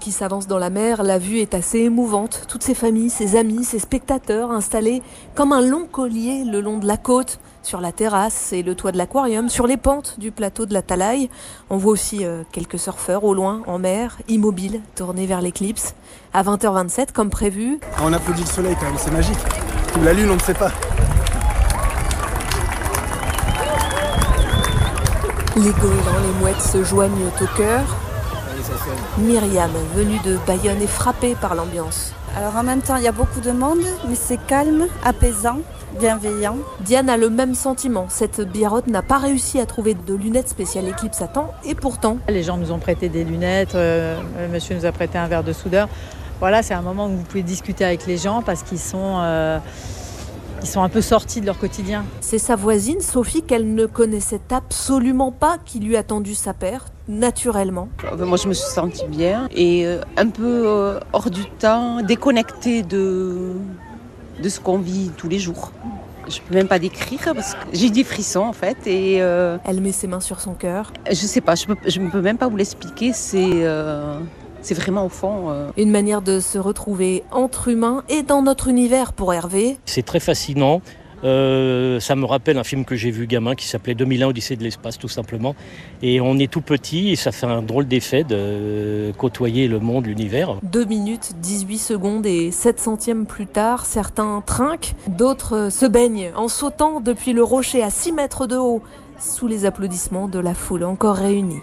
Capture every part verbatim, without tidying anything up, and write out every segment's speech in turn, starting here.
qui s'avance dans la mer, la vue est assez émouvante. Toutes ces familles, ces amis, ces spectateurs installés comme un long collier le long de la côte, sur la terrasse et le toit de l'aquarium, sur les pentes du plateau de la Talaï. On voit aussi euh, quelques surfeurs au loin, en mer, immobiles, tournés vers l'éclipse. À vingt heures vingt-sept, comme prévu. On applaudit le soleil quand même, c'est magique. Ou la lune, on ne sait pas. Les goélands, les mouettes se joignent au chœur. Myriam, venue de Bayonne, est frappée par l'ambiance. Alors en même temps, il y a beaucoup de monde, mais c'est calme, apaisant, bienveillant. Diane a le même sentiment. Cette biarrotte n'a pas réussi à trouver de lunettes spéciales éclipse à temps, et pourtant... Les gens nous ont prêté des lunettes, euh, monsieur nous a prêté un verre de soudeur. Voilà, c'est un moment où vous pouvez discuter avec les gens parce qu'ils sont... Euh Ils sont un peu sortis de leur quotidien. C'est sa voisine, Sophie, qu'elle ne connaissait absolument pas, qui lui a tendu sa paire, naturellement. Moi, je me suis sentie bien et un peu hors du temps, déconnectée de, de ce qu'on vit tous les jours. Je ne peux même pas décrire parce que j'ai des frissons en fait. Et euh, Elle met ses mains sur son cœur. Je ne sais pas, je ne peux même pas vous l'expliquer. C'est... Euh... C'est vraiment au fond... Euh... Une manière de se retrouver entre humains et dans notre univers pour Hervé. C'est très fascinant. Euh, ça me rappelle un film que j'ai vu gamin qui s'appelait deux mille un Odyssée de l'espace, tout simplement. Et on est tout petit et ça fait un drôle d'effet de côtoyer le monde, l'univers. deux minutes, dix-huit secondes et sept centièmes plus tard, certains trinquent, d'autres se baignent en sautant depuis le rocher à six mètres de haut, sous les applaudissements de la foule encore réunie.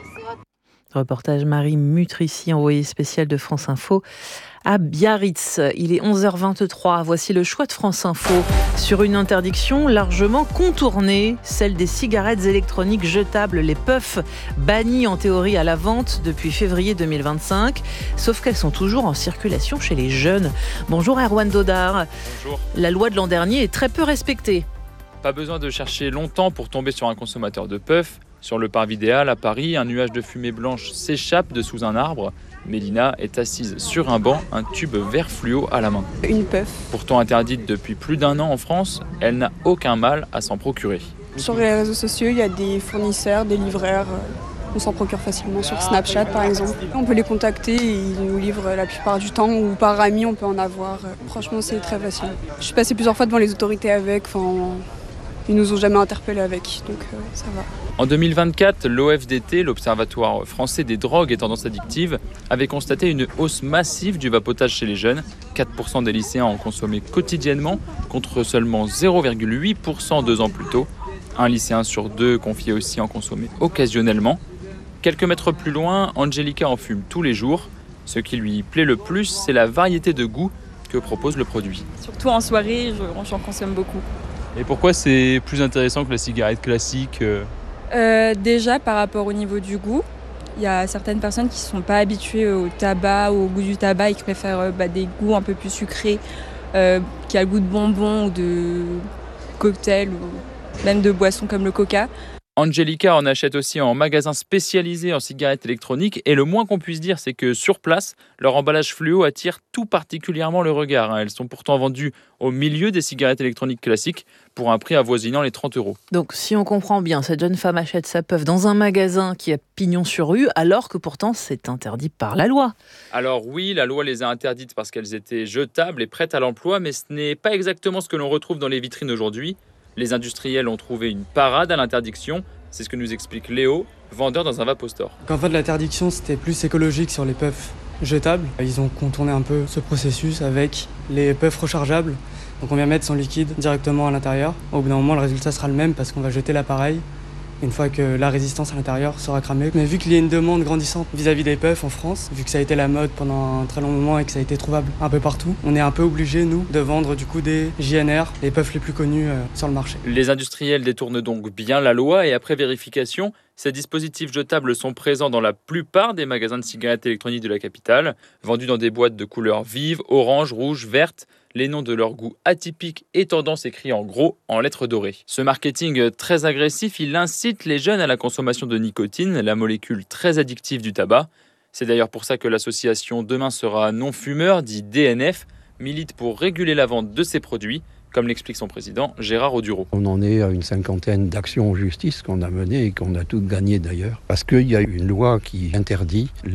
Reportage Marie Mutrici, envoyée spéciale de France Info à Biarritz. Il est onze heures vingt-trois. Voici le choix de France Info sur une interdiction largement contournée, celle des cigarettes électroniques jetables, les puffs, bannies en théorie à la vente depuis février deux mille vingt-cinq, sauf qu'elles sont toujours en circulation chez les jeunes. Bonjour Erwan Dodard. Bonjour. La loi de l'an dernier est très peu respectée. Pas besoin de chercher longtemps pour tomber sur un consommateur de puffs. Sur le parvis des Halles à Paris, un nuage de fumée blanche s'échappe de sous un arbre. Mélina est assise sur un banc, un tube vert fluo à la main. Une puff. Pourtant interdite depuis plus d'un an en France, elle n'a aucun mal à s'en procurer. Sur les réseaux sociaux, il y a des fournisseurs, des livreurs. On s'en procure facilement sur Snapchat par exemple. On peut les contacter et ils nous livrent la plupart du temps ou par ami on peut en avoir. Franchement c'est très facile. Je suis passée plusieurs fois devant les autorités avec, enfin... Ils nous ont jamais interpellés avec, donc euh, ça va. En deux mille vingt-quatre, l'O F D T, l'Observatoire français des drogues et tendances addictives, avait constaté une hausse massive du vapotage chez les jeunes. quatre pour cent des lycéens en consommaient quotidiennement, contre seulement zéro virgule huit pour cent deux ans plus tôt. Un lycéen sur deux confiait aussi en consommer occasionnellement. Quelques mètres plus loin, Angelica en fume tous les jours. Ce qui lui plaît le plus, c'est la variété de goûts que propose le produit. Surtout en soirée, j'en consomme beaucoup. Et pourquoi c'est plus intéressant que la cigarette classique ? euh, Déjà par rapport au niveau du goût, il y a certaines personnes qui ne sont pas habituées au tabac, au goût du tabac et qui préfèrent euh, bah, des goûts un peu plus sucrés, euh, qui a le goût de bonbons ou de cocktails ou même de boissons comme le coca. Angelica en achète aussi en magasin spécialisé en cigarettes électroniques et le moins qu'on puisse dire, c'est que sur place, leur emballage fluo attire tout particulièrement le regard. Elles sont pourtant vendues au milieu des cigarettes électroniques classiques pour un prix avoisinant les trente euros. Donc si on comprend bien, cette jeune femme achète sa puff dans un magasin qui a pignon sur rue, alors que pourtant c'est interdit par la loi. Alors oui, la loi les a interdites parce qu'elles étaient jetables et prêtes à l'emploi, mais ce n'est pas exactement ce que l'on retrouve dans les vitrines aujourd'hui. Les industriels ont trouvé une parade à l'interdiction. C'est ce que nous explique Léo, vendeur dans un Vapostore. En fait, l'interdiction, c'était plus écologique sur les puffs jetables. Ils ont contourné un peu ce processus avec les puffs rechargeables. Donc on vient mettre son liquide directement à l'intérieur. Au bout d'un moment, le résultat sera le même parce qu'on va jeter l'appareil une fois que la résistance à l'intérieur sera cramée. Mais vu qu'il y a une demande grandissante vis-à-vis des puffs en France, vu que ça a été la mode pendant un très long moment et que ça a été trouvable un peu partout, on est un peu obligé, nous, de vendre du coup des J N R, les puffs les plus connus euh, sur le marché. Les industriels détournent donc bien la loi et après vérification, ces dispositifs jetables sont présents dans la plupart des magasins de cigarettes électroniques de la capitale, vendus dans des boîtes de couleurs vives, orange, rouge, verte, les noms de leur goût atypique et tendance écrits en gros en lettres dorées. Ce marketing très agressif, il incite les jeunes à la consommation de nicotine, la molécule très addictive du tabac. C'est d'ailleurs pour ça que l'association Demain sera non-fumeur, dit D N F, milite pour réguler la vente de ces produits, comme l'explique son président Gérard Audureau. On en est à une cinquantaine d'actions en justice qu'on a menées et qu'on a toutes gagnées d'ailleurs, parce qu'il y a une loi qui interdit la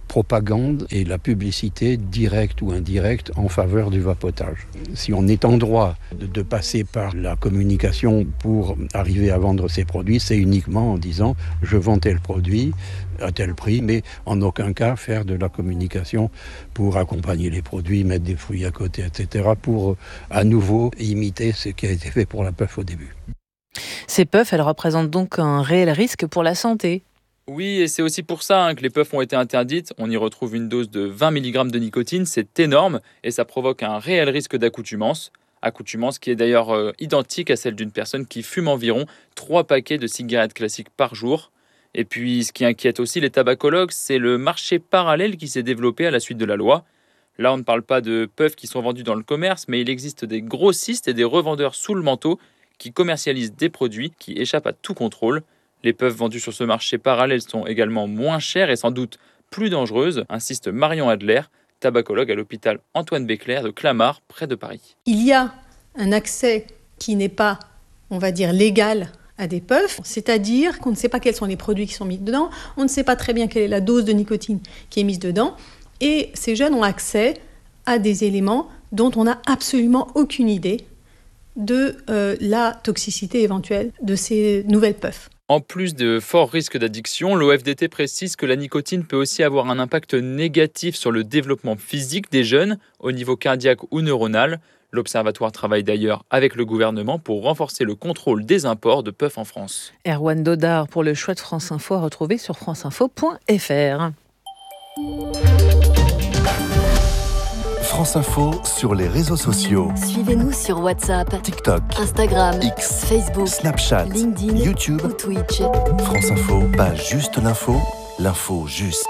propagande et la publicité directe ou indirecte en faveur du vapotage. Si on est en droit de, de passer par la communication pour arriver à vendre ses produits, c'est uniquement en disant « je vends tel produit à tel prix », mais en aucun cas faire de la communication pour accompagner les produits, mettre des fruits à côté, et cetera, pour à nouveau imiter ce qui a été fait pour la puff au début. Ces puffs, elles représentent donc un réel risque pour la santé. Oui, et c'est aussi pour ça hein, que les puffs ont été interdites. On y retrouve une dose de vingt milligrammes de nicotine, c'est énorme, et ça provoque un réel risque d'accoutumance. Accoutumance qui est d'ailleurs euh, identique à celle d'une personne qui fume environ trois paquets de cigarettes classiques par jour. Et puis, ce qui inquiète aussi les tabacologues, c'est le marché parallèle qui s'est développé à la suite de la loi. Là, on ne parle pas de puffs qui sont vendus dans le commerce, mais il existe des grossistes et des revendeurs sous le manteau qui commercialisent des produits qui échappent à tout contrôle. Les puffs vendues sur ce marché parallèle sont également moins chères et sans doute plus dangereuses, insiste Marion Adler, tabacologue à l'hôpital Antoine Béclair de Clamart, près de Paris. Il y a un accès qui n'est pas, on va dire, légal à des puffs, c'est-à-dire qu'on ne sait pas quels sont les produits qui sont mis dedans, on ne sait pas très bien quelle est la dose de nicotine qui est mise dedans, et ces jeunes ont accès à des éléments dont on n'a absolument aucune idée de euh, la toxicité éventuelle de ces nouvelles puffs. En plus de forts risques d'addiction, l'O F D T précise que la nicotine peut aussi avoir un impact négatif sur le développement physique des jeunes, au niveau cardiaque ou neuronal. L'Observatoire travaille d'ailleurs avec le gouvernement pour renforcer le contrôle des imports de puffs en France. Erwan Dodard pour le choix de France Info à retrouver sur franceinfo point f r. France Info sur les réseaux sociaux. Suivez-nous sur WhatsApp, TikTok, Instagram, X, Facebook, Snapchat, LinkedIn, YouTube ou Twitch. France Info, pas juste l'info, l'info juste.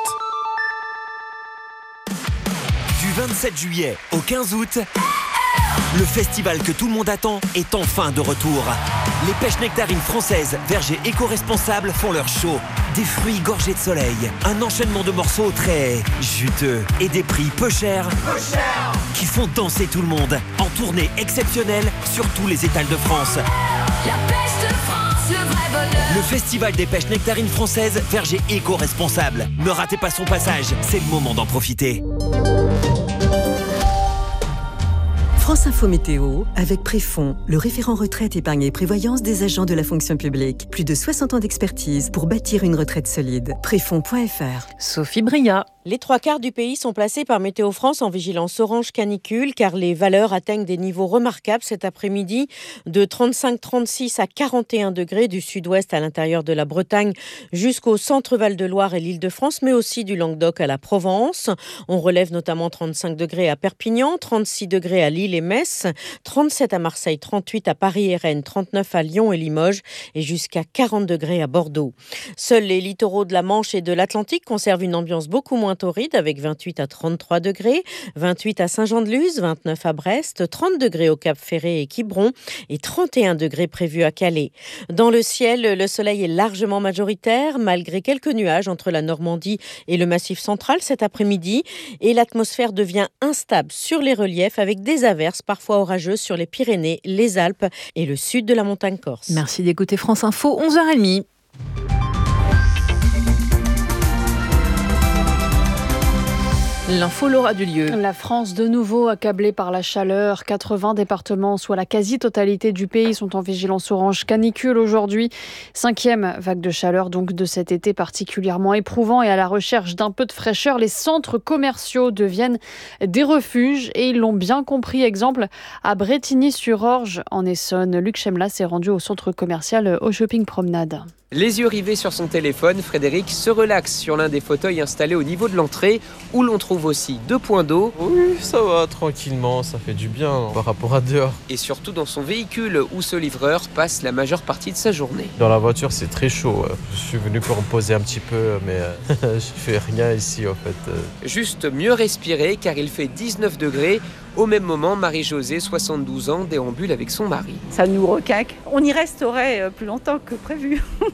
Du vingt-sept juillet au quinze août, le festival que tout le monde attend est enfin de retour. Les pêches nectarines françaises, vergers éco-responsables font leur show. Des fruits gorgés de soleil, un enchaînement de morceaux très juteux et des prix peu chers, peu chers qui font danser tout le monde en tournée exceptionnelle sur tous les étals de France. La pêche de France, le vrai bonheur. Le festival des pêches nectarines françaises, vergers éco-responsables. Ne ratez pas son passage, c'est le moment d'en profiter. France Info Météo, avec Préfond, le référent retraite, épargne et prévoyance des agents de la fonction publique. Plus de soixante ans d'expertise pour bâtir une retraite solide. Préfond point f r. Sophie Bria. Les trois quarts du pays sont placés par Météo France en vigilance orange canicule car les valeurs atteignent des niveaux remarquables cet après-midi de trente-cinq trente-six à quarante et un degrés du sud-ouest à l'intérieur de la Bretagne jusqu'au centre Val-de-Loire et l'Île-de-France, mais aussi du Languedoc à la Provence. On relève notamment trente-cinq degrés à Perpignan, trente-six degrés à Lille et Metz, trente-sept à Marseille, trente-huit à Paris et Rennes, trente-neuf à Lyon et Limoges et jusqu'à quarante degrés à Bordeaux. Seuls les littoraux de la Manche et de l'Atlantique conservent une ambiance beaucoup moins torride avec vingt-huit à trente-trois degrés, vingt-huit à Saint-Jean-de-Luz, vingt-neuf à Brest, trente degrés au Cap Ferré et Quiberon et trente et un degrés prévus à Calais. Dans le ciel, le soleil est largement majoritaire malgré quelques nuages entre la Normandie et le Massif central cet après-midi et l'atmosphère devient instable sur les reliefs avec des averses parfois orageuses sur les Pyrénées, les Alpes et le sud de la montagne corse. Merci d'écouter France Info, onze heures trente. L'info l'aura du lieu. La France de nouveau accablée par la chaleur. quatre-vingts départements, soit la quasi-totalité du pays, sont en vigilance orange canicule aujourd'hui. Cinquième vague de chaleur donc de cet été particulièrement éprouvant et à la recherche d'un peu de fraîcheur. Les centres commerciaux deviennent des refuges et ils l'ont bien compris. Exemple à Brétigny-sur-Orge en Essonne. Luc Chemla s'est rendu au centre commercial au Shopping Promenade. Les yeux rivés sur son téléphone, Frédéric se relaxe sur l'un des fauteuils installés au niveau de l'entrée où l'on trouve aussi deux points d'eau. Oui, ça va, tranquillement, ça fait du bien par rapport à dehors. Et surtout dans son véhicule où ce livreur passe la majeure partie de sa journée. Dans la voiture, c'est très chaud. Je suis venu pour me poser un petit peu, mais je fais rien ici en fait. Juste mieux respirer car il fait dix-neuf degrés. Au même moment, Marie-Josée, soixante-douze ans, déambule avec son mari. Ça nous requinque. On y resterait plus longtemps que prévu.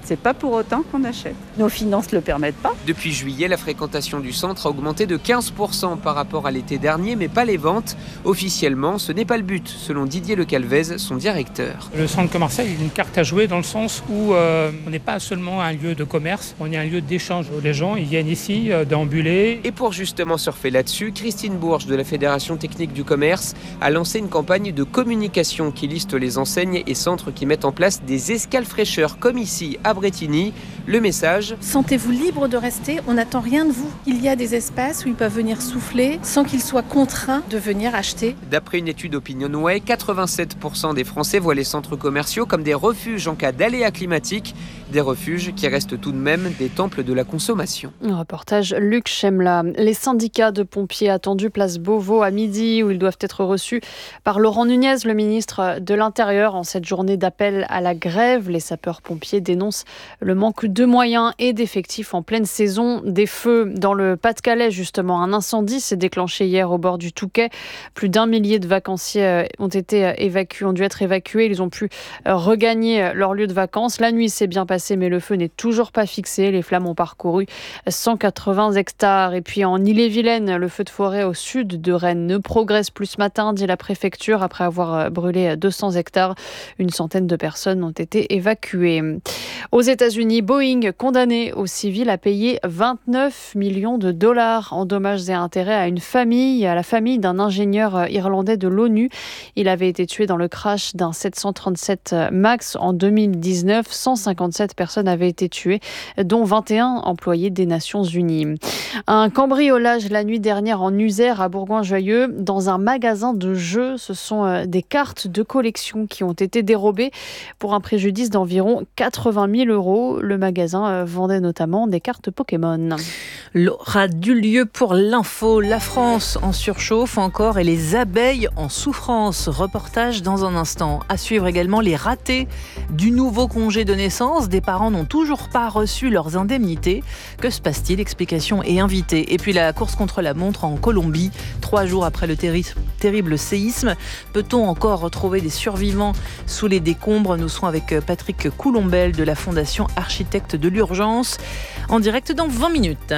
C'est pas pour autant qu'on achète. Nos finances ne le permettent pas. Depuis juillet, la fréquentation du centre a augmenté de quinze pour cent par rapport à l'été dernier, mais pas les ventes. Officiellement, ce n'est pas le but, selon Didier Le Calvez, son directeur. Le centre commercial est une carte à jouer dans le sens où euh, on n'est pas seulement un lieu de commerce, on est un lieu d'échange. Les gens ils viennent ici euh, déambuler. Et pour justement surfer là-dessus, Christine Bourges de la Fédération technique du commerce a lancé une campagne de communication qui liste les enseignes et centres qui mettent en place des escales fraîcheurs comme ici à Brétigny. Le message: sentez-vous libre de rester, on n'attend rien de vous. Il y a des espaces où ils peuvent venir souffler sans qu'ils soient contraints de venir acheter. D'après une étude Opinionway, quatre-vingt-sept pour cent des Français voient les centres commerciaux comme des refuges en cas d'aléas climatiques, des refuges qui restent tout de même des temples de la consommation. Un reportage Luc Chemla. Les syndicats de pompiers attendus place Beauvau à midi où ils doivent être reçus par Laurent Nunez, le ministre de l'Intérieur, en cette journée d'appel à la grève. Les sapeurs-pompiers dénoncent le manque de moyens et d'effectifs en pleine saison. Des feux dans le Pas-de-Calais, justement. Un incendie s'est déclenché hier au bord du Touquet. Plus d'un millier de vacanciers ont été évacués, ont dû être évacués. Ils ont pu regagner leur lieu de vacances. La nuit s'est bien passée, mais le feu n'est toujours pas fixé. Les flammes ont parcouru cent quatre-vingts hectares. Et puis en Ille-et-Vilaine, le feu de forêt au sud de Rennes ne progresse plus ce matin, dit la préfecture, après avoir brûlé deux cents hectares. Une centaine de personnes ont été évacuées. Aux États-Unis, Boeing, condamné au civil à payer vingt-neuf millions de dollars en dommages et intérêts à une famille, à la famille d'un ingénieur irlandais de l'ONU. Il avait été tué dans le crash d'un sept cent trente-sept MAX en deux mille dix-neuf. cent cinquante-sept personnes avaient été tuées, dont vingt et un employés des Nations Unies. Un cambriolage la nuit dernière en Uzère à Bourgoin-Jallieu dans un magasin de jeux. Ce sont des cartes de collection qui ont été dérobées pour un préjudice d'environ quatre-vingt mille euros. Le magasin vendait notamment des cartes Pokémon. L'aura du lieu pour l'info. La France en surchauffe encore et les abeilles en souffrance. Reportage dans un instant. À suivre également les ratés du nouveau congé de naissance. Des parents n'ont toujours pas reçu leurs indemnités. Que se passe-t-il? Explication et invité. Et puis la course contre la montre en Colombie. Trois jours après le terri- terrible séisme. Peut-on encore retrouver des survivants sous les décombres? Nous serons avec Patrick Coulombel de la Fondation Architectes de l'Urgence. En direct dans vingt minutes.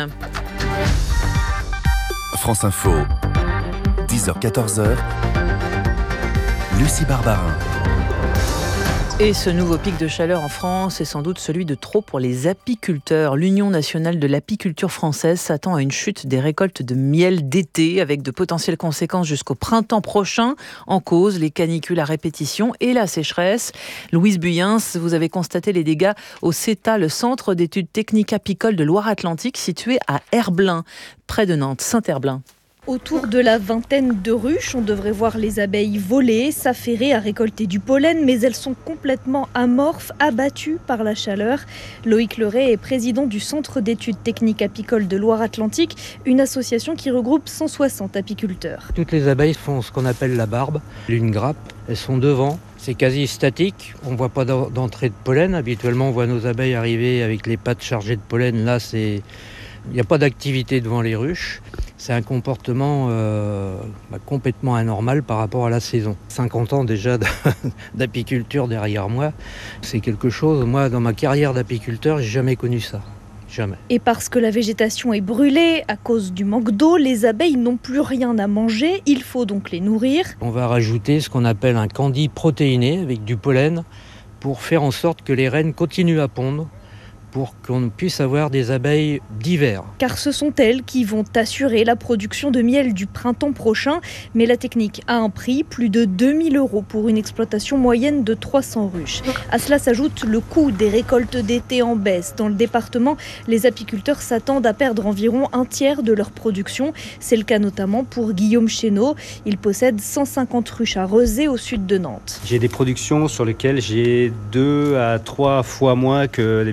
France Info, dix heures quatorze, Lucie Barbarin. Et ce nouveau pic de chaleur en France est sans doute celui de trop pour les apiculteurs. L'Union nationale de l'apiculture française s'attend à une chute des récoltes de miel d'été avec de potentielles conséquences jusqu'au printemps prochain. En cause, les canicules à répétition et la sécheresse. Louise Buyens, vous avez constaté les dégâts au CETA, le Centre d'études techniques apicoles de Loire-Atlantique, situé à Herblain, près de Nantes, Saint-Herblain. Autour de la vingtaine de ruches, on devrait voir les abeilles voler, s'affairer à récolter du pollen, mais elles sont complètement amorphes, abattues par la chaleur. Loïc Leray est président du Centre d'études techniques apicoles de Loire-Atlantique, une association qui regroupe cent soixante apiculteurs. Toutes les abeilles font ce qu'on appelle la barbe, une grappe. Elles sont devant, c'est quasi statique, on ne voit pas d'entrée de pollen. Habituellement, on voit nos abeilles arriver avec les pattes chargées de pollen. Là, c'est... il n'y a pas d'activité devant les ruches. C'est un comportement euh, bah, complètement anormal par rapport à la saison. cinquante ans déjà d'apiculture derrière moi, c'est quelque chose, moi dans ma carrière d'apiculteur, j'ai jamais connu ça. Jamais. Et parce que la végétation est brûlée à cause du manque d'eau, les abeilles n'ont plus rien à manger, il faut donc les nourrir. On va rajouter ce qu'on appelle un candy protéiné avec du pollen pour faire en sorte que les reines continuent à pondre, pour qu'on puisse avoir des abeilles d'hiver. Car ce sont elles qui vont assurer la production de miel du printemps prochain. Mais la technique a un prix, plus de deux mille euros pour une exploitation moyenne de trois cents ruches. À cela s'ajoute le coût des récoltes d'été en baisse. Dans le département, les apiculteurs s'attendent à perdre environ un tiers de leur production. C'est le cas notamment pour Guillaume Chénaud. Il possède cent cinquante ruches à Rezé au sud de Nantes. J'ai des productions sur lesquelles j'ai deux à trois fois moins que d'habitude. Là,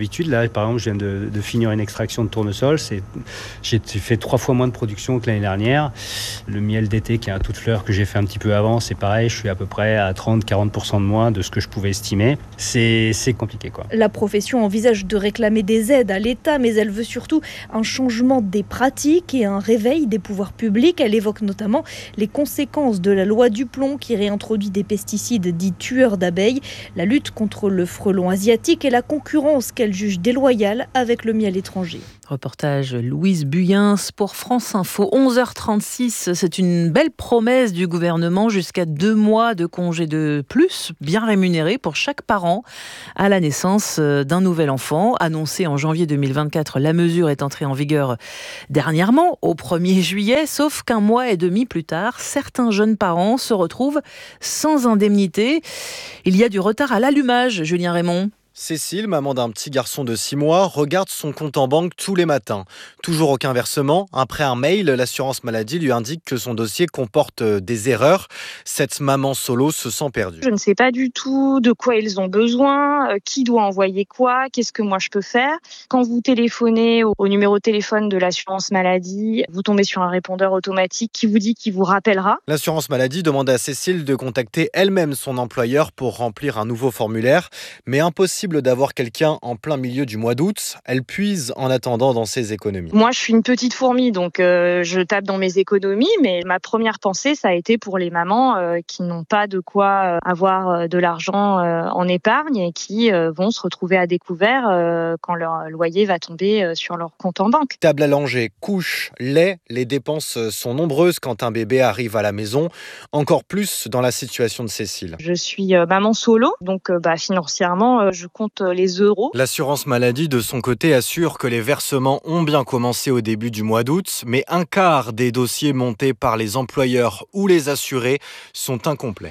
Là, par exemple, je viens de, de finir une extraction de tournesol. C'est, j'ai fait trois fois moins de production que l'année dernière. Le miel d'été, qui est un tout de fleur que j'ai fait un petit peu avant, c'est pareil. Je suis à peu près à trente à quarante pour cent de moins de ce que je pouvais estimer. C'est, c'est compliqué, quoi. La profession envisage de réclamer des aides à l'État, mais elle veut surtout un changement des pratiques et un réveil des pouvoirs publics. Elle évoque notamment les conséquences de la loi Duplon qui réintroduit des pesticides dits tueurs d'abeilles, la lutte contre le frelon asiatique et la concurrence qu'elle juge déloyale avec le miel étranger. Reportage Louise Buyens pour France Info. onze heures trente-six, c'est une belle promesse du gouvernement, jusqu'à deux mois de congé de plus, bien rémunérés pour chaque parent à la naissance d'un nouvel enfant. Annoncée en janvier deux mille vingt-quatre, la mesure est entrée en vigueur dernièrement, au premier juillet, sauf qu'un mois et demi plus tard, certains jeunes parents se retrouvent sans indemnité. Il y a du retard à l'allumage, Julien Raymond. Cécile, maman d'un petit garçon de six mois, regarde son compte en banque tous les matins. Toujours aucun versement. Après un mail, l'assurance maladie lui indique que son dossier comporte des erreurs. Cette maman solo se sent perdue. Je ne sais pas du tout de quoi ils ont besoin, euh, qui doit envoyer quoi, qu'est-ce que moi je peux faire. Quand vous téléphonez au, au numéro de téléphone de l'assurance maladie, vous tombez sur un répondeur automatique qui vous dit qu'il vous rappellera. L'assurance maladie demande à Cécile de contacter elle-même son employeur pour remplir un nouveau formulaire, mais impossible d'avoir quelqu'un en plein milieu du mois d'août. Elle puise en attendant dans ses économies. Moi, je suis une petite fourmi, donc euh, je tape dans mes économies, mais ma première pensée, ça a été pour les mamans euh, qui n'ont pas de quoi euh, avoir euh, de l'argent euh, en épargne et qui euh, vont se retrouver à découvert euh, quand leur loyer va tomber euh, sur leur compte en banque. Table à langer, couche, lait, les dépenses sont nombreuses quand un bébé arrive à la maison, encore plus dans la situation de Cécile. Je suis euh, maman solo, donc euh, bah, financièrement, euh, je compte les euros. L'assurance maladie, de son côté, assure que les versements ont bien commencé au début du mois d'août, mais un quart des dossiers montés par les employeurs ou les assurés sont incomplets.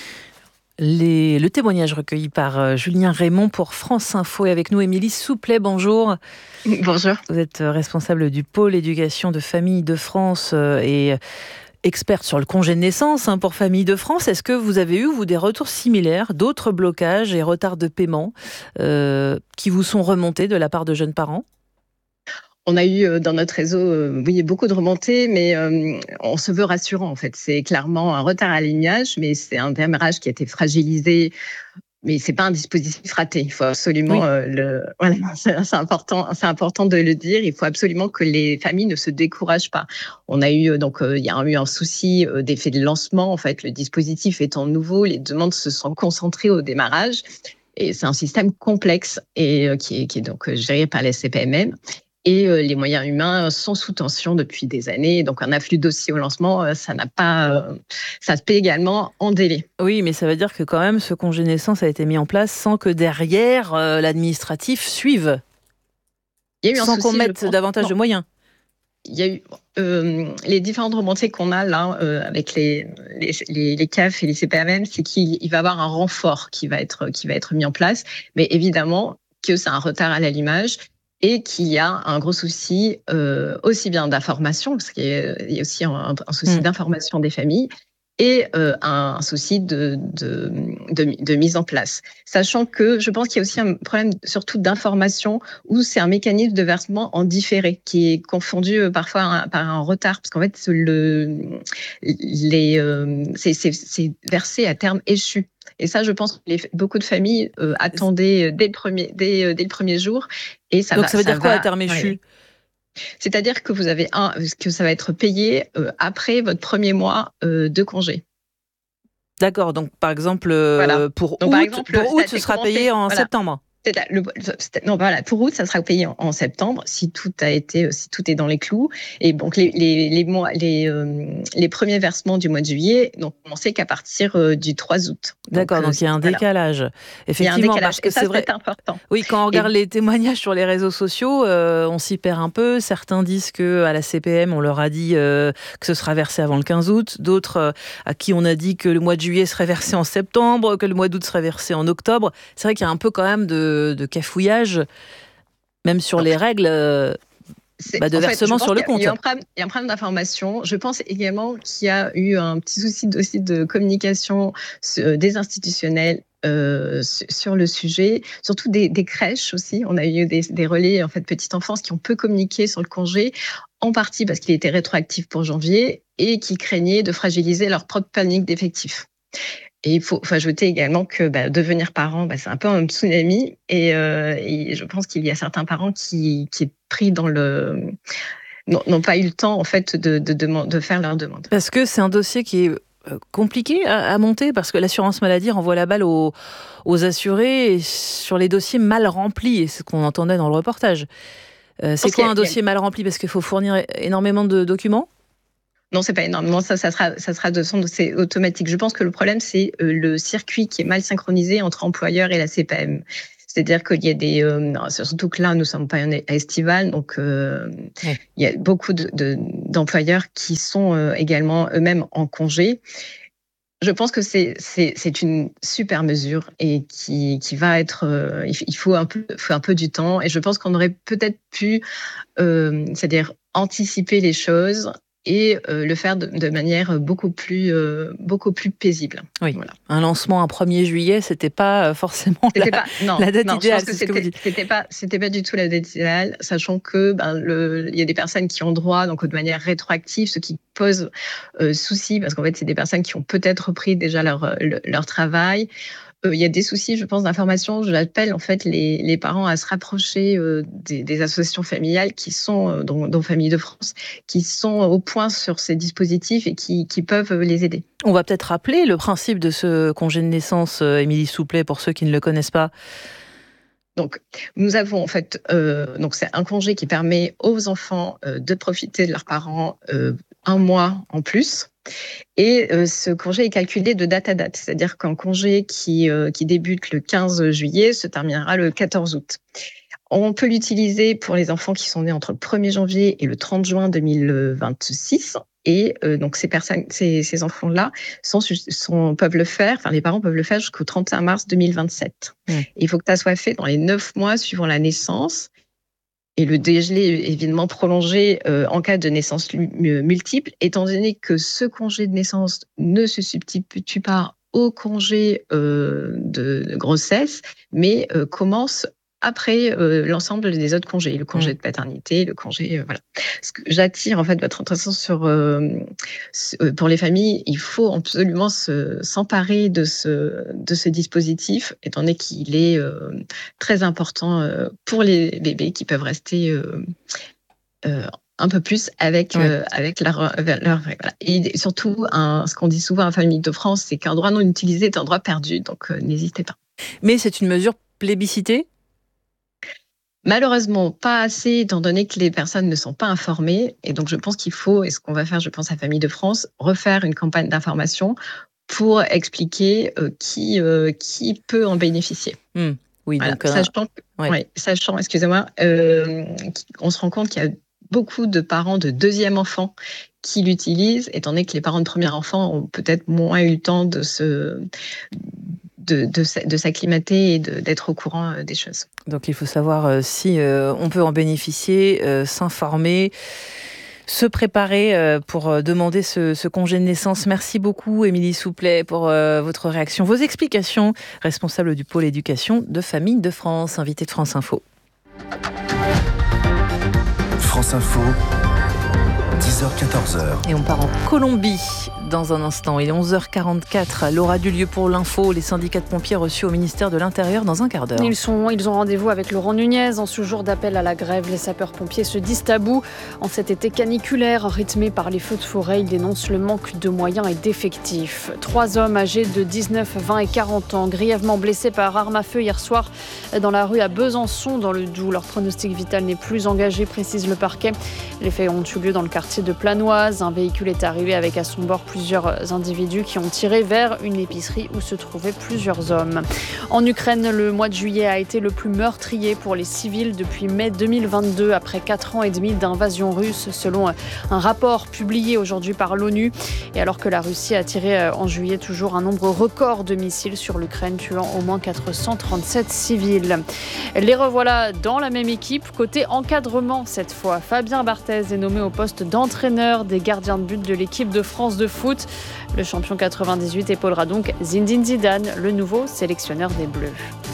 Les, le témoignage recueilli par Julien Raymond pour France Info. Et avec nous, Émilie Souplet, bonjour. Bonjour. Vous êtes responsable du pôle éducation de Famille de France et experte sur le congé de naissance hein, pour Famille de France. Est-ce que vous avez eu, vous, des retours similaires, d'autres blocages et retards de paiement euh, qui vous sont remontés de la part de jeunes parents ? On a eu dans notre réseau euh, oui, beaucoup de remontées, mais euh, on se veut rassurant en fait. C'est clairement un retard à l'alignage, mais c'est un démarrage qui a été fragilisé. Mais c'est pas un dispositif raté. Il faut absolument oui. euh, le. Voilà, c'est, c'est important. C'est important de le dire. Il faut absolument que les familles ne se découragent pas. On a eu donc euh, il y a eu un souci euh, d'effet de lancement. En fait, le dispositif étant nouveau, les demandes se sont concentrées au démarrage. Et c'est un système complexe et euh, qui est qui est donc géré par les C P M M. Et euh, les moyens humains sont sous tension depuis des années. Donc, un afflux de dossiers au lancement, euh, ça n'a pas, euh, ça se paie également en délai. Oui, mais ça veut dire que quand même, ce congé naissance a été mis en place sans que derrière, euh, l'administratif suive. Il y a eu un sans souci, qu'on mette davantage non. de moyens. Il y a eu euh, les différentes remontées qu'on a là euh, avec les, les, les, les C A F et les C P M M, c'est qu'il il va y avoir un renfort qui va être, qui va être mis en place. Mais évidemment que c'est un retard à l'allumage. Et qu'il y a un gros souci euh, aussi bien d'information, parce qu'il y a, il y a aussi un, un souci mmh. d'information des familles, et euh, un, un souci de, de, de, de mise en place. Sachant que je pense qu'il y a aussi un problème surtout d'information, où c'est un mécanisme de versement en différé, qui est confondu parfois un, par un retard, parce qu'en fait, le, les, euh, c'est, c'est, c'est versé à terme échu. Et ça, je pense que les, beaucoup de familles euh, attendaient dès le premier, dès, dès le premier jour. Et ça Donc va, ça veut ça dire quoi va, à terme échu ouais. C'est-à-dire que vous avez un, que ça va être payé euh, après votre premier mois euh, de congé. D'accord. Donc par exemple, euh, voilà. pour donc, août, par exemple, pour août, ce sera commencé, payé en voilà. septembre. C'est la, le, non, voilà, pour août, ça sera payé en, en septembre si tout a été, si tout est dans les clous. Et donc les les les mois, les euh, les premiers versements du mois de juillet n'ont commencé qu'à partir euh, du trois août. D'accord, donc, donc il y a un voilà. décalage. Effectivement, il y a un décalage. parce que et ça, c'est vrai. C'est important. Oui, quand on regarde et... les témoignages sur les réseaux sociaux, euh, on s'y perd un peu. Certains disent que à la C P M, on leur a dit euh, que ce sera versé avant le quinze août. D'autres euh, à qui on a dit que le mois de juillet serait versé en septembre, que le mois d'août serait versé en octobre. C'est vrai qu'il y a un peu quand même de, de cafouillage. Même sur les règles euh, bah, de versement fait, sur le compte. Il y a un problème, il y a un problème d'information. Je pense également qu'il y a eu un petit souci aussi de communication des institutionnels euh, sur le sujet, surtout des, des crèches aussi. On a eu des, des relais en fait petite enfance qui ont peu communiqué sur le congé, en partie parce qu'il était rétroactif pour janvier et qui craignaient de fragiliser leur propre planning d'effectifs. Et il faut, faut ajouter également que bah, devenir parent, bah, c'est un peu un tsunami. Et, euh, et je pense qu'il y a certains parents qui, qui est pris dans le... n'ont pas eu le temps en fait de, de, de, de faire leur demande. Parce que c'est un dossier qui est compliqué à, à monter, parce que l'assurance maladie renvoie la balle aux, aux assurés et sur les dossiers mal remplis. Et c'est ce qu'on entendait dans le reportage. Euh, c'est quoi un dossier mal rempli? Parce qu'il faut fournir énormément de documents? Non, c'est pas énormément. Ça, ça sera, ça sera de son, c'est automatique. Je pense que le problème, c'est le circuit qui est mal synchronisé entre employeur et la C P A M. C'est-à-dire qu'il y a des, euh, surtout que là, nous sommes pas un estival, donc euh, ouais. Il y a beaucoup de, de, d'employeurs qui sont euh, également eux-mêmes en congé. Je pense que c'est, c'est, c'est une super mesure et qui, qui va être, euh, il faut un peu, faut un peu du temps. Et je pense qu'on aurait peut-être pu, euh, c'est-à-dire anticiper les choses et euh, le faire de, de manière beaucoup plus, euh, beaucoup plus paisible. Oui. Voilà. Un lancement un premier juillet, c'était pas forcément c'était la, pas, non, la date non, idéale. Je pense que c'est c'était, ce que vous dites. c'était pas, c'était pas du tout la date idéale, sachant que ben le, il y a des personnes qui ont droit donc de manière rétroactive, ce qui pose euh, souci parce qu'en fait c'est des personnes qui ont peut-être repris déjà leur leur, leur travail. Euh, il y a des soucis, je pense, d'information. Je l'appelle en fait les, les parents à se rapprocher euh, des, des associations familiales qui sont, euh, dont, dont Famille de France, qui sont au point sur ces dispositifs et qui, qui peuvent les aider. On va peut-être rappeler le principe de ce congé de naissance, euh, Émilie Souplet, pour ceux qui ne le connaissent pas. Donc, nous avons en fait, euh, donc c'est un congé qui permet aux enfants euh, de profiter de leurs parents euh, un mois en plus. Et euh, ce congé est calculé de date à date, c'est-à-dire qu'un congé qui, euh, qui débute le quinze juillet se terminera le quatorze août. On peut l'utiliser pour les enfants qui sont nés entre le premier janvier et le trente juin deux mille vingt-six. Et euh, donc ces personnes, ces, ces enfants-là sont, sont, peuvent le faire, enfin les parents peuvent le faire jusqu'au trente et un mars deux mille vingt-sept. Mmh. Il faut que ça soit fait dans les neuf mois suivant la naissance. Et le dégelé est évidemment prolongé euh, en cas de naissance multiple, étant donné que ce congé de naissance ne se substitue pas au congé euh, de, de grossesse, mais euh, commence après euh, l'ensemble des autres congés, le congé de paternité, le congé, euh, voilà. Ce que j'attire en fait votre attention sur euh, pour les familles, il faut absolument se, s'emparer de ce de ce dispositif, étant donné qu'il est euh, très important euh, pour les bébés qui peuvent rester euh, euh, un peu plus avec ouais. euh, avec leur, leur voilà. Et surtout, un, ce qu'on dit souvent à Famille de France, c'est qu'un droit non utilisé est un droit perdu, donc euh, n'hésitez pas. Mais c'est une mesure plébiscitée? Malheureusement, pas assez, étant donné que les personnes ne sont pas informées. Et donc, je pense qu'il faut, et ce qu'on va faire, je pense, à Famille de France, refaire une campagne d'information pour expliquer euh, qui, euh, qui peut en bénéficier. Mmh. Oui, voilà. donc, euh, sachant, ouais. ouais, sachant, excusez-moi, euh, on se rend compte qu'il y a beaucoup de parents de deuxième enfant qui l'utilisent, étant donné que les parents de premier enfant ont peut-être moins eu le temps de se... De, de, de s'acclimater et de, d'être au courant des choses. Donc il faut savoir euh, si euh, on peut en bénéficier, euh, s'informer, se préparer euh, pour euh, demander ce, ce congé de naissance. Merci beaucoup Émilie Souplet pour euh, votre réaction, vos explications, responsable du pôle éducation de Famille de France, invité de France Info. France Info, dix heures quatorze heures. Et on part en Colombie dans un instant. Il est onze heures quarante-quatre. L'aura du lieu pour l'info. Les syndicats de pompiers reçus au ministère de l'Intérieur dans un quart d'heure. Ils, sont, ils ont rendez-vous avec Laurent Nunez. En ce jour d'appel à la grève, les sapeurs-pompiers se disent à bout. En cet été caniculaire, rythmé par les feux de forêt, ils dénoncent le manque de moyens et d'effectifs. Trois hommes âgés de dix-neuf, vingt et quarante ans, grièvement blessés par arme à feu hier soir dans la rue à Besançon, dans le Doubs. Leur pronostic vital n'est plus engagé, précise le parquet. Les faits ont eu lieu dans le quartier de Planoise. Un véhicule est arrivé avec à son bord plusieurs individus qui ont tiré vers une épicerie où se trouvaient plusieurs hommes. En Ukraine, le mois de juillet a été le plus meurtrier pour les civils depuis mai deux mille vingt-deux, après quatre ans et demi d'invasion russe, selon un rapport publié aujourd'hui par l'ONU. Et alors que la Russie a tiré en juillet toujours un nombre record de missiles sur l'Ukraine, tuant au moins quatre cent trente-sept civils. Les revoilà dans la même équipe, côté encadrement cette fois. Fabien Barthez est nommé au poste d'entraîneur l'entraîneur des gardiens de but de l'équipe de France de foot. Le champion quatre-vingt-dix-huit épaulera donc Zinedine Zidane, le nouveau sélectionneur des Bleus.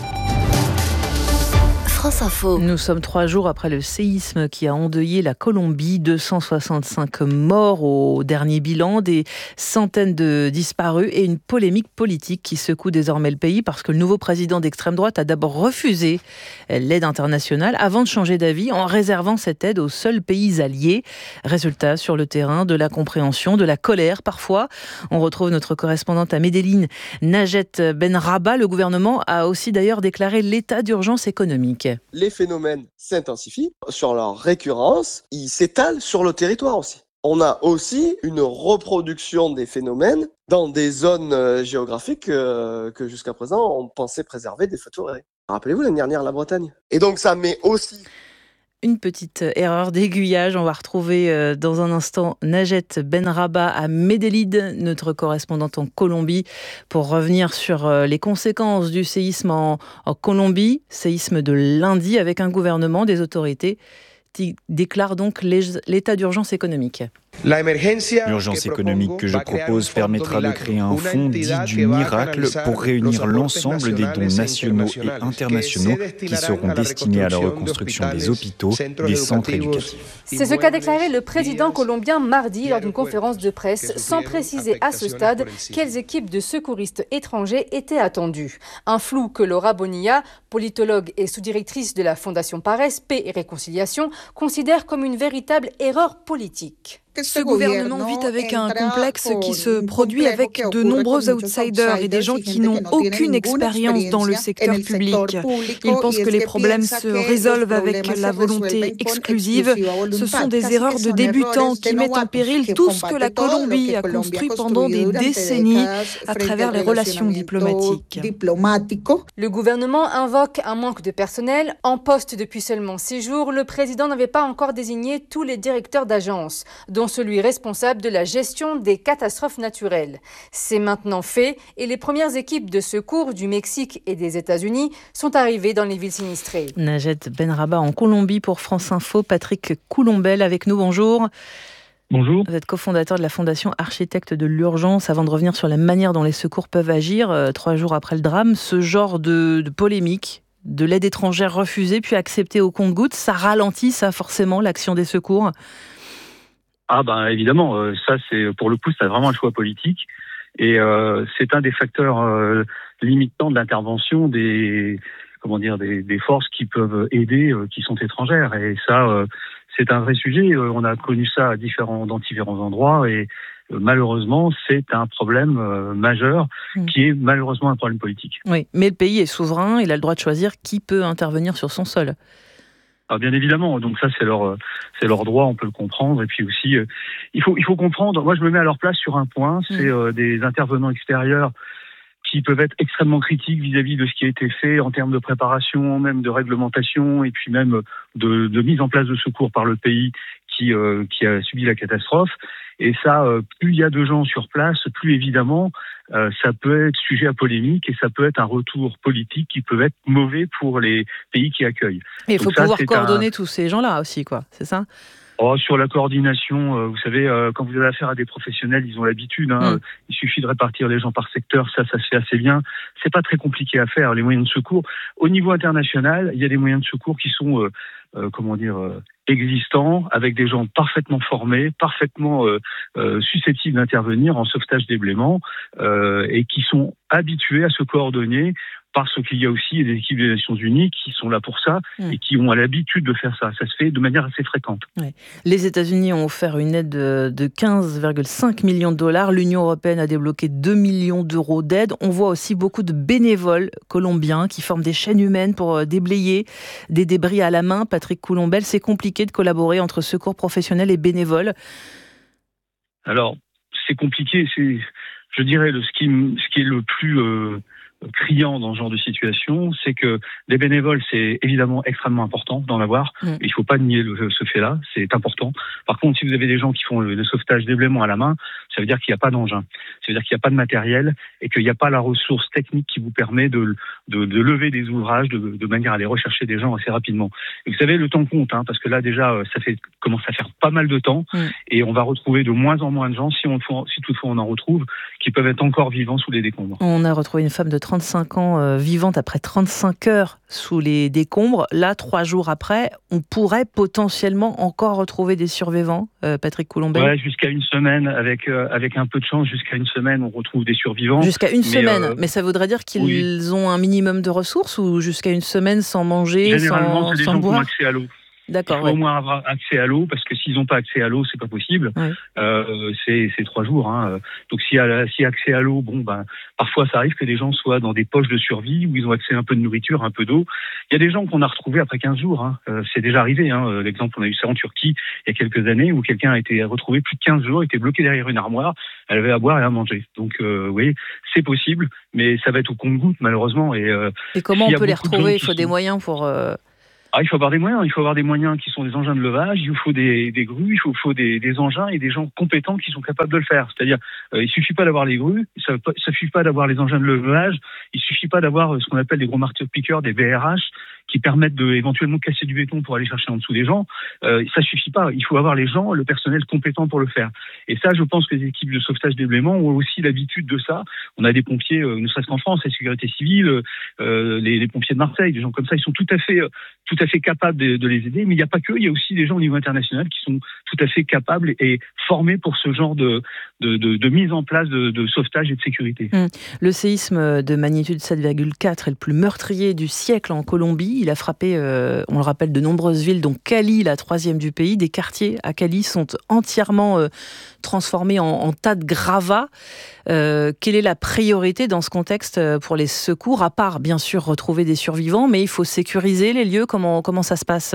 France Info. Nous sommes trois jours après le séisme qui a endeuillé la Colombie. deux cent soixante-cinq morts au dernier bilan, des centaines de disparus et une polémique politique qui secoue désormais le pays parce que le nouveau président d'extrême droite a d'abord refusé l'aide internationale avant de changer d'avis en réservant cette aide aux seuls pays alliés. Résultat, sur le terrain, de la compréhension, de la colère parfois. On retrouve notre correspondante à Medellín, Najet Benrabah. Le gouvernement a aussi d'ailleurs déclaré l'état d'urgence économique. Les phénomènes s'intensifient sur leur récurrence, ils s'étalent sur le territoire aussi. On a aussi une reproduction des phénomènes dans des zones géographiques euh, que jusqu'à présent on pensait préserver des feux de forêt. Rappelez-vous l'année dernière la Bretagne. Et donc ça met aussi... Une petite erreur d'aiguillage. On va retrouver dans un instant Najet Benrabah à Medellín, notre correspondante en Colombie, pour revenir sur les conséquences du séisme en, en Colombie, séisme de lundi, avec un gouvernement, des autorités qui déclarent donc l'état d'urgence économique. L'urgence économique que je propose permettra de créer un fonds dit du miracle pour réunir l'ensemble des dons nationaux et internationaux qui seront destinés à la reconstruction des hôpitaux, des centres éducatifs. C'est ce qu'a déclaré le président colombien mardi lors d'une conférence de presse, sans préciser à ce stade quelles équipes de secouristes étrangers étaient attendues. Un flou que Laura Bonilla, politologue et sous-directrice de la Fondation Pares, Paix et Réconciliation, considère comme une véritable erreur politique. Ce gouvernement vit avec un complexe qui se produit avec de nombreux outsiders et des gens qui n'ont aucune expérience dans le secteur public. Ils pensent que les problèmes se résolvent avec la volonté exclusive. Ce sont des erreurs de débutants qui mettent en péril tout ce que la Colombie a construit pendant des décennies à travers les relations diplomatiques. Le gouvernement invoque un manque de personnel. En poste depuis seulement six jours, le président n'avait pas encore désigné tous les directeurs d'agences, dont celui responsable de la gestion des catastrophes naturelles. C'est maintenant fait et les premières équipes de secours du Mexique et des États-Unis sont arrivées dans les villes sinistrées. Najet Benrabah en Colombie pour France Info. Patrick Coulombel avec nous, bonjour. Bonjour. Vous êtes cofondateur de la Fondation Architectes de l'Urgence. Avant de revenir sur la manière dont les secours peuvent agir, euh, trois jours après le drame, ce genre de, de polémique, de l'aide étrangère refusée puis acceptée au compte-gouttes, ça ralentit ça forcément l'action des secours? Ah ben évidemment, euh, ça c'est pour le coup c'est vraiment un choix politique et euh, c'est un des facteurs euh, limitants de l'intervention des comment dire des, des forces qui peuvent aider, euh, qui sont étrangères et ça euh, c'est un vrai sujet. Euh, on a connu ça à différents dans différents endroits et euh, malheureusement c'est un problème euh, majeur mmh. qui est malheureusement un problème politique. Oui, mais le pays est souverain, il a le droit de choisir qui peut intervenir sur son sol. Ah, bien évidemment, donc ça c'est leur c'est leur droit, on peut le comprendre. Et puis aussi, euh, il faut il faut comprendre. Moi, je me mets à leur place sur un point, c'est euh, des intervenants extérieurs qui peuvent être extrêmement critiques vis-à-vis de ce qui a été fait en termes de préparation, même de réglementation, et puis même de, de mise en place de secours par le pays qui euh, qui a subi la catastrophe. Et ça, euh, plus il y a de gens sur place, plus évidemment, euh, ça peut être sujet à polémique et ça peut être un retour politique qui peut être mauvais pour les pays qui accueillent. Et il faut pouvoir coordonner un... tous ces gens-là aussi, quoi. C'est ça ? Oh, sur la coordination, euh, vous savez, euh, quand vous avez affaire à des professionnels, ils ont l'habitude. Hein, mmh. Il suffit de répartir les gens par secteur, ça, ça se fait assez bien. C'est pas très compliqué à faire. Les moyens de secours, au niveau international, il y a des moyens de secours qui sont, euh, euh, comment dire, euh, existants, avec des gens parfaitement formés, parfaitement euh, euh, susceptibles d'intervenir en sauvetage d'ébléments euh, et qui sont habitués à se coordonner. Parce qu'il y a aussi des équipes des Nations Unies qui sont là pour ça mmh. et qui ont l'habitude de faire ça. Ça se fait de manière assez fréquente. Ouais. Les États-Unis ont offert une aide de quinze virgule cinq millions de dollars. L'Union européenne a débloqué deux millions d'euros d'aide. On voit aussi beaucoup de bénévoles colombiens qui forment des chaînes humaines pour déblayer des débris à la main. Patrick Coulombel, c'est compliqué de collaborer entre secours professionnels et bénévoles. Alors, c'est compliqué. C'est, je dirais, le, ce, qui, ce qui est le plus... Euh, criant dans ce genre de situation, c'est que des bénévoles, c'est évidemment extrêmement important d'en avoir. Mmh. Il ne faut pas nier le, ce fait-là, c'est important. Par contre, si vous avez des gens qui font le, le sauvetage déblaiement à la main, ça veut dire qu'il n'y a pas d'engin, ça veut dire qu'il n'y a pas de matériel et qu'il n'y a pas la ressource technique qui vous permet de, de, de lever des ouvrages de, de manière à aller rechercher des gens assez rapidement. Et vous savez, le temps compte, hein, parce que là déjà, ça fait commence à faire pas mal de temps mmh. et on va retrouver de moins en moins de gens, si, on, si toutefois on en retrouve, qui peuvent être encore vivants sous les décombres. On a retrouvé une femme de trente-cinq ans euh, vivante après trente-cinq heures sous les décombres. Là, trois jours après, on pourrait potentiellement encore retrouver des survivants, euh, Patrick Coulombel. Ouais, jusqu'à une semaine, avec, euh, avec un peu de chance, jusqu'à une semaine, on retrouve des survivants. Jusqu'à une mais, semaine, euh, mais ça voudrait dire qu'ils oui. ont un minimum de ressources ou jusqu'à une semaine sans manger, Généralement, sans, c'est des sans gens boire qui ont accès à l'eau. D'accord, il faut ouais. au moins avoir accès à l'eau, parce que s'ils n'ont pas accès à l'eau, c'est pas possible. Ouais. Euh, c'est, c'est trois jours. Hein. Donc s'il y a, s'il y a accès à l'eau, bon ben parfois ça arrive que des gens soient dans des poches de survie où ils ont accès à un peu de nourriture, un peu d'eau. Il y a des gens qu'on a retrouvés après quinze jours. Hein. Euh, c'est déjà arrivé. Hein. L'exemple, on a eu ça en Turquie il y a quelques années où quelqu'un a été retrouvé plus de quinze jours, était bloqué derrière une armoire. Elle avait à boire et à manger. Donc euh, oui, c'est possible, mais ça va être au compte-gouttes malheureusement. Et, euh, et comment on peut les retrouver ? Il faut des sont... moyens pour. Euh... Ah, il faut avoir des moyens. Il faut avoir des moyens qui sont des engins de levage. Il faut des, des grues. Il faut, faut des, des engins et des gens compétents qui sont capables de le faire. C'est-à-dire, euh, il suffit pas d'avoir les grues. Ça, ça suffit pas d'avoir les engins de levage. Il suffit pas d'avoir ce qu'on appelle des gros marteaux-piqueurs, des B R H, qui permettent de éventuellement casser du béton pour aller chercher en dessous des gens. Euh, ça suffit pas. Il faut avoir les gens, le personnel compétent pour le faire. Et ça, je pense que les équipes de sauvetage déblaiement ont aussi l'habitude de ça. On a des pompiers, euh, ne serait-ce qu'en France, la sécurité civile, euh, les, les pompiers de Marseille, des gens comme ça, ils sont tout à fait, tout à fait capables de, de les aider. Mais il n'y a pas que, il y a aussi des gens au niveau international qui sont tout à fait capables et formés pour ce genre de, de, de, de mise en place de, de sauvetage et de sécurité. Mmh. Le séisme de magnitude sept virgule quatre est le plus meurtrier du siècle en Colombie. Il a frappé, euh, on le rappelle, de nombreuses villes, dont Cali, la troisième du pays. Des quartiers à Cali sont entièrement euh, transformés en, en tas de gravats. Euh, quelle est la priorité dans ce contexte pour les secours, à part bien sûr retrouver des survivants, mais il faut sécuriser les lieux. Comment, comment ça se passe ?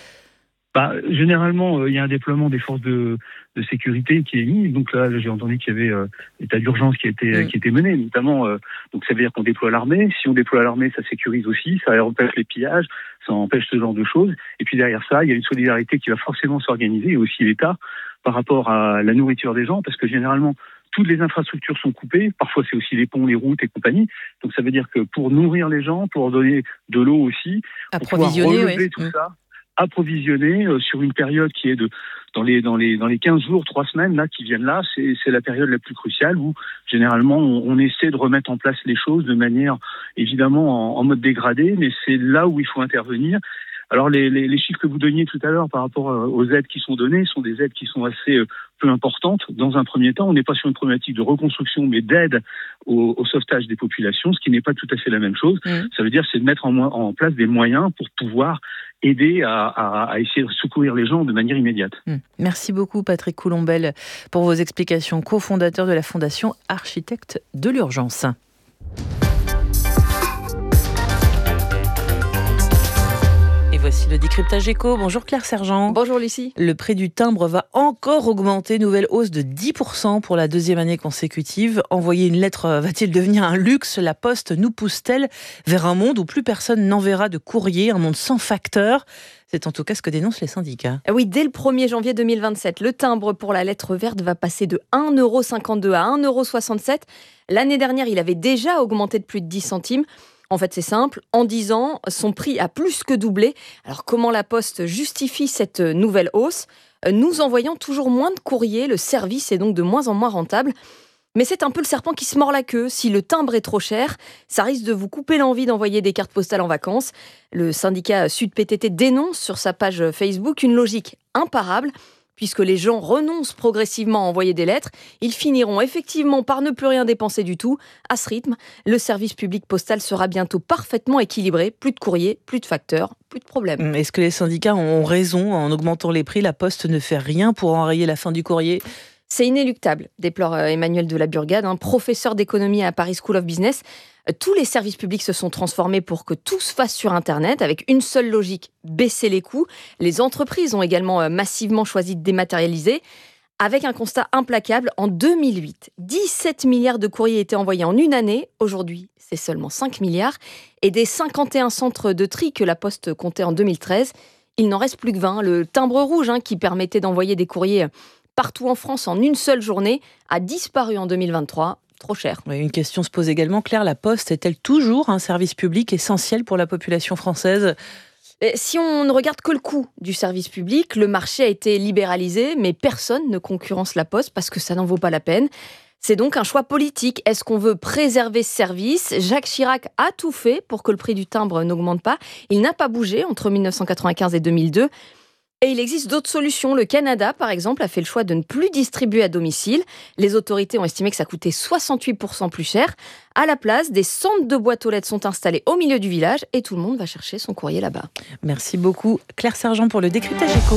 Bah, généralement, il euh, y a un déploiement des forces de, de sécurité qui est mis. Donc là, j'ai entendu qu'il y avait euh, l'état d'urgence qui a été, mmh. qui a été mené, notamment. Euh, donc ça veut dire qu'on déploie l'armée. Si on déploie l'armée, ça sécurise aussi, ça empêche les pillages, ça empêche ce genre de choses. Et puis derrière ça, il y a une solidarité qui va forcément s'organiser, et aussi l'État, par rapport à la nourriture des gens, parce que généralement, toutes les infrastructures sont coupées. Parfois, c'est aussi les ponts, les routes et compagnie. Donc ça veut dire que pour nourrir les gens, pour donner de l'eau aussi, pour pouvoir relever ouais. tout mmh. ça, approvisionner euh, sur une période qui est de dans les dans les dans les quinze jours, trois semaines là qui viennent là, c'est c'est la période la plus cruciale où généralement on, on essaie de remettre en place les choses de manière évidemment en, en mode dégradé, mais c'est là où il faut intervenir. Alors les, les, les chiffres que vous donniez tout à l'heure par rapport aux aides qui sont données sont des aides qui sont assez euh, peu importantes. Dans un premier temps, on n'est pas sur une problématique de reconstruction, mais d'aide au, au sauvetage des populations, ce qui n'est pas tout à fait la même chose. Mmh. Ça veut dire c'est de mettre en, en place des moyens pour pouvoir aider à, à, à essayer de secourir les gens de manière immédiate. Mmh. Merci beaucoup Patrick Coulombel pour vos explications, cofondateur de la Fondation Architectes de l'Urgence. Voici le décryptage éco. Bonjour Claire Sergent. Bonjour Lucie. Le prix du timbre va encore augmenter. Nouvelle hausse de dix pour cent pour la deuxième année consécutive. Envoyer une lettre va-t-il devenir un luxe ? La Poste nous pousse-t-elle vers un monde où plus personne n'enverra de courrier, un monde sans facteur ? C'est en tout cas ce que dénoncent les syndicats. Oui, dès le premier janvier deux mille vingt-sept, le timbre pour la lettre verte va passer de un euro cinquante-deux à un euro soixante-sept. L'année dernière, il avait déjà augmenté de plus de dix centimes. En fait, c'est simple. En dix ans, son prix a plus que doublé. Alors, comment la Poste justifie cette nouvelle hausse ? Nous envoyons toujours moins de courriers. Le service est donc de moins en moins rentable. Mais c'est un peu le serpent qui se mord la queue. Si le timbre est trop cher, ça risque de vous couper l'envie d'envoyer des cartes postales en vacances. Le syndicat Sud P T T dénonce sur sa page Facebook une logique imparable. Puisque les gens renoncent progressivement à envoyer des lettres, ils finiront effectivement par ne plus rien dépenser du tout. À ce rythme, le service public postal sera bientôt parfaitement équilibré. Plus de courrier, plus de facteurs, plus de problèmes. Est-ce que les syndicats ont raison en augmentant les prix ? La Poste ne fait rien pour enrayer la fin du courrier ? C'est inéluctable, déplore Emmanuel de la Burgade, un professeur d'économie à Paris School of Business. Tous les services publics se sont transformés pour que tout se fasse sur Internet, avec une seule logique, baisser les coûts. Les entreprises ont également massivement choisi de dématérialiser. avec un constat implacable. En deux mille huit, dix-sept milliards de courriers étaient envoyés en une année. Aujourd'hui, c'est seulement cinq milliards. Et des cinquante et un centres de tri que la Poste comptait en deux mille treize, il n'en reste plus que vingt. Le timbre rouge, hein, qui permettait d'envoyer des courriers partout en France en une seule journée, a disparu en deux mille vingt-trois. Trop cher. Oui, une question se pose également. Claire, la Poste est-elle toujours un service public essentiel pour la population française ? Si on ne regarde que le coût du service public, le marché a été libéralisé, mais personne ne concurrence la Poste parce que ça n'en vaut pas la peine. C'est donc un choix politique. Est-ce qu'on veut préserver ce service ? Jacques Chirac a tout fait pour que le prix du timbre n'augmente pas. Il n'a pas bougé entre mille neuf cent quatre-vingt-quinze et deux mille deux. Et il existe d'autres solutions. Le Canada, par exemple, a fait le choix de ne plus distribuer à domicile. Les autorités ont estimé que ça coûtait soixante-huit pour cent plus cher. À la place, des centres de boîtes aux lettres sont installés au milieu du village et tout le monde va chercher son courrier là-bas. Merci beaucoup Claire Sergent pour le décryptage éco.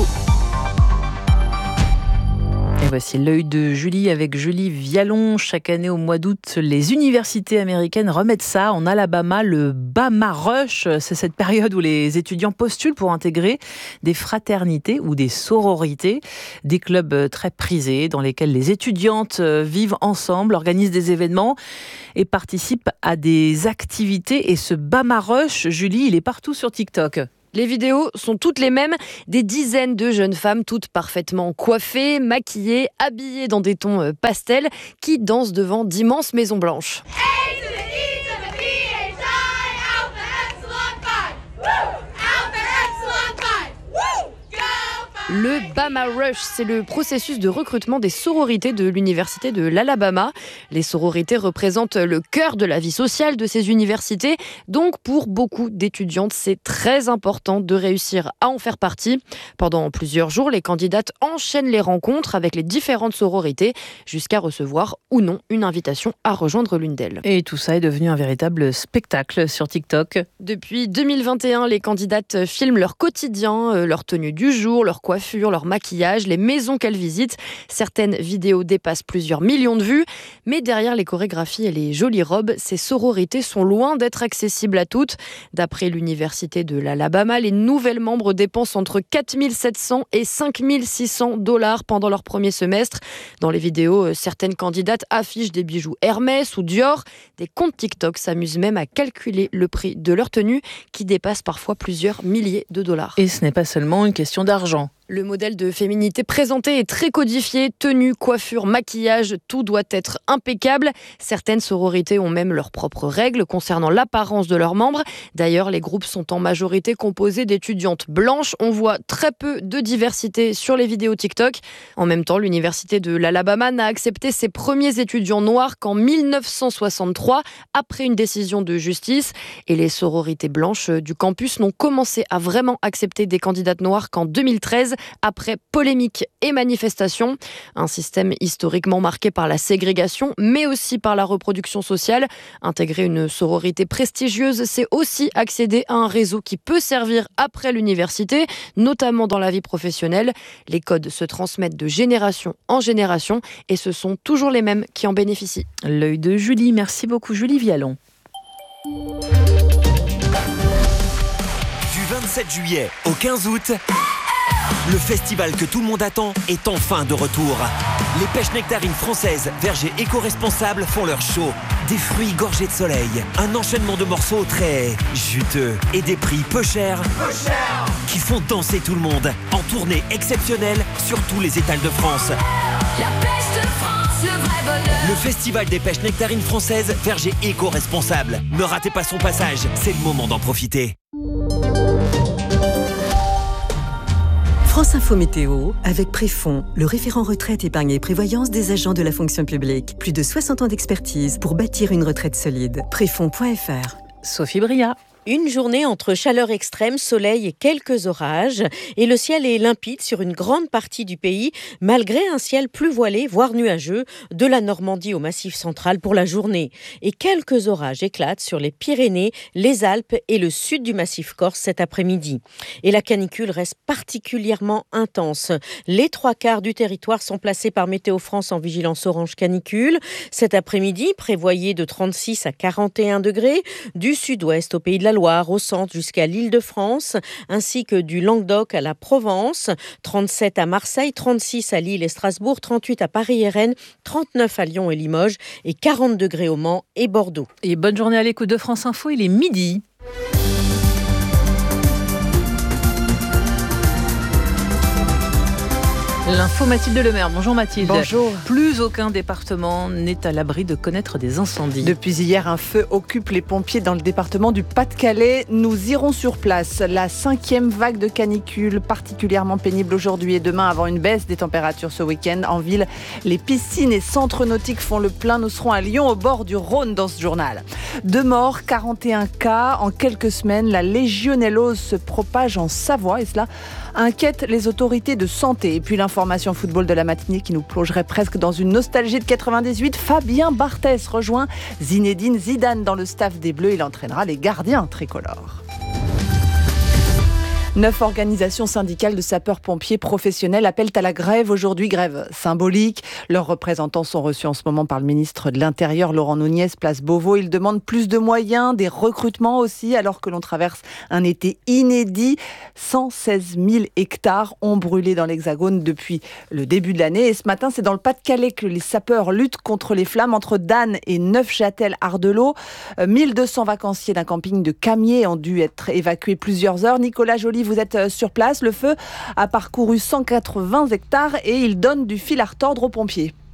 Et voici l'œil de Julie avec Julie Vialon. Chaque année au mois d'août, les universités américaines remettent ça. En Alabama, le Bama Rush, c'est cette période où les étudiants postulent pour intégrer des fraternités ou des sororités, des clubs très prisés dans lesquels les étudiantes vivent ensemble, organisent des événements et participent à des activités. Et ce Bama Rush, Julie, il est partout sur TikTok. Les vidéos sont toutes les mêmes, des dizaines de jeunes femmes toutes parfaitement coiffées, maquillées, habillées dans des tons pastels, qui dansent devant d'immenses maisons blanches. Le Bama Rush, c'est le processus de recrutement des sororités de l'université de l'Alabama. Les sororités représentent le cœur de la vie sociale de ces universités. Donc, pour beaucoup d'étudiantes, c'est très important de réussir à en faire partie. Pendant plusieurs jours, les candidates enchaînent les rencontres avec les différentes sororités jusqu'à recevoir ou non une invitation à rejoindre l'une d'elles. Et tout ça est devenu un véritable spectacle sur TikTok. Depuis deux mille vingt et un, les candidates filment leur quotidien, leur tenue du jour, leur coiffure, leur maquillage, les maisons qu'elles visitent. Certaines vidéos dépassent plusieurs millions de vues, mais derrière les chorégraphies et les jolies robes, ces sororités sont loin d'être accessibles à toutes. D'après l'université de l'Alabama, les nouvelles membres dépensent entre quatre mille sept cents et cinq mille six cents dollars pendant leur premier semestre. Dans les vidéos, certaines candidates affichent des bijoux Hermès ou Dior. Des comptes TikTok s'amusent même à calculer le prix de leur tenue, qui dépasse parfois plusieurs milliers de dollars. Et ce n'est pas seulement une question d'argent. Le modèle de féminité présenté est très codifié. Tenue, coiffure, maquillage, tout doit être impeccable. Certaines sororités ont même leurs propres règles concernant l'apparence de leurs membres. D'ailleurs, les groupes sont en majorité composés d'étudiantes blanches. On voit très peu de diversité sur les vidéos TikTok. En même temps, l'université de l'Alabama n'a accepté ses premiers étudiants noirs qu'en mille neuf cent soixante-trois, après une décision de justice. Et les sororités blanches du campus n'ont commencé à vraiment accepter des candidates noires qu'en deux mille treize, après polémiques et manifestations. Un système historiquement marqué par la ségrégation, mais aussi par la reproduction sociale. Intégrer une sororité prestigieuse, c'est aussi accéder à un réseau qui peut servir après l'université, notamment dans la vie professionnelle. Les codes se transmettent de génération en génération et ce sont toujours les mêmes qui en bénéficient. L'œil de Julie, merci beaucoup Julie Vialon. Du vingt-sept juillet au quinze août, le festival que tout le monde attend est enfin de retour. Les pêches nectarines françaises, vergers éco-responsables font leur show. Des fruits gorgés de soleil, un enchaînement de morceaux très juteux et des prix peu chers, peu chers qui font danser tout le monde. En tournée exceptionnelle sur tous les étals de France. La pêche de France, le vrai bonheur. Le festival des pêches nectarines françaises, vergers éco-responsables. Ne ratez pas son passage, c'est le moment d'en profiter. France Info Météo, avec Préfond, le référent retraite, épargne et prévoyance des agents de la fonction publique. Plus de soixante ans d'expertise pour bâtir une retraite solide. Préfond point F R. Sophie Bria. Une journée entre chaleur extrême, soleil et quelques orages. Et le ciel est limpide sur une grande partie du pays, malgré un ciel plus voilé, voire nuageux, de la Normandie au Massif central pour la journée. Et quelques orages éclatent sur les Pyrénées, les Alpes et le sud du Massif corse cet après-midi. Et la canicule reste particulièrement intense. Les trois quarts du territoire sont placés par Météo France en vigilance orange canicule. Cet après-midi, prévoyez de trente-six à quarante et un degrés, du sud-ouest au pays de la Loire au centre jusqu'à l'Île-de-France, ainsi que du Languedoc à la Provence, trente-sept à Marseille, trente-six à Lille et Strasbourg, trente-huit à Paris et Rennes, trente-neuf à Lyon et Limoges et quarante degrés au Mans et Bordeaux. Et bonne journée à l'écoute de France Info, il est midi. L'info Mathilde Lemaire. Bonjour Mathilde. Bonjour. Plus aucun département n'est à l'abri de connaître des incendies. Depuis hier, un feu occupe les pompiers dans le département du Pas-de-Calais. Nous irons sur place. La cinquième vague de canicule particulièrement pénible aujourd'hui et demain avant une baisse des températures ce week-end. En ville, les piscines et centres nautiques font le plein. Nous serons à Lyon au bord du Rhône dans ce journal. Deux morts, quarante et un cas. En quelques semaines, la légionellose se propage en Savoie et cela inquiète les autorités de santé. Et puis l'information football de la matinée qui nous plongerait presque dans une nostalgie de quatre-vingt-dix-huit. Fabien Barthez rejoint Zinedine Zidane dans le staff des Bleus. Il entraînera les gardiens tricolores. Neuf organisations syndicales de sapeurs-pompiers professionnels appellent à la grève aujourd'hui, grève symbolique. Leurs représentants sont reçus en ce moment par le ministre de l'Intérieur, Laurent Nunez, place Beauvau. Ils demandent plus de moyens, des recrutements aussi, alors que l'on traverse un été inédit. cent seize mille hectares ont brûlé dans l'Hexagone depuis le début de l'année. Et ce matin, c'est dans le Pas-de-Calais que les sapeurs luttent contre les flammes entre Dan et Neufchâtel-Ardelot. mille deux cents vacanciers d'un camping de Camiers ont dû être évacués plusieurs heures. Nicolas Joly, vous êtes sur place. Le feu a parcouru cent quatre-vingts hectares et il donne du fil à retordre aux pompiers.